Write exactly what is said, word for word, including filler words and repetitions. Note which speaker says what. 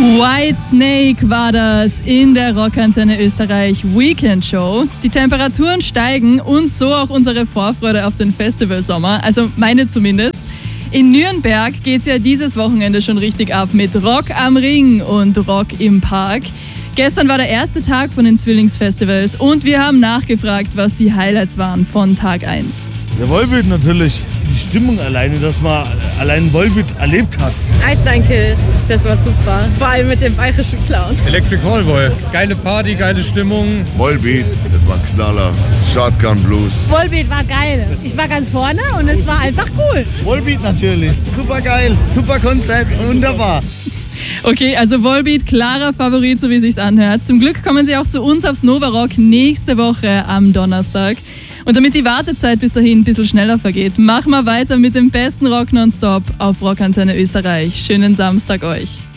Speaker 1: Whitesnake war das in der Rockantenne Österreich Weekend Show. Die Temperaturen steigen und so auch unsere Vorfreude auf den Festivalsommer, also meine zumindest. In Nürnberg geht's ja dieses Wochenende schon richtig ab mit Rock am Ring und Rock im Park. Gestern war der erste Tag von den Zwillingsfestivals und wir haben nachgefragt, was die Highlights waren von Tag eins.
Speaker 2: Der Volbeat natürlich. Die Stimmung alleine, dass man allein Volbeat erlebt hat.
Speaker 3: Iceland Kills, das war super. Vor allem mit dem bayerischen Clown.
Speaker 4: Electric Callboy, geile Party, geile Stimmung.
Speaker 5: Volbeat, das war ein Knaller. Shotgun Blues.
Speaker 6: Volbeat war geil. Ich war ganz vorne und es war einfach cool.
Speaker 2: Volbeat natürlich, super geil, super Konzert, wunderbar.
Speaker 1: Okay, also Volbeat, klarer Favorit, so wie es sich anhört. Zum Glück kommen sie auch zu uns aufs Nova Rock nächste Woche am Donnerstag. Und damit die Wartezeit bis dahin ein bisschen schneller vergeht, machen wir weiter mit dem besten Rock nonstop auf Rockantenne Österreich. Schönen Samstag euch.